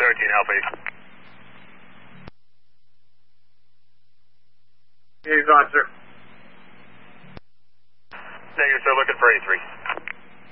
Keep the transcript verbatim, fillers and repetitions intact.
thirteen, Alpha eight. He's on, sir. Negative, sir, looking for A three.